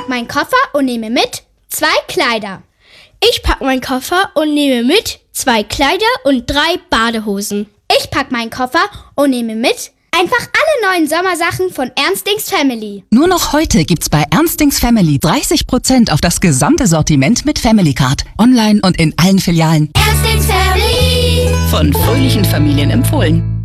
meinen Koffer und nehme mit 2 Kleider. Ich pack meinen Koffer und nehme mit 2 Kleider und 3 Badehosen. Ich pack meinen Koffer und nehme mit einfach alle neuen Sommersachen von Ernstings Family. Nur noch heute gibt's bei Ernstings Family 30% auf das gesamte Sortiment mit Family Card. Online und in allen Filialen. Ernstings Family. Von fröhlichen Familien empfohlen.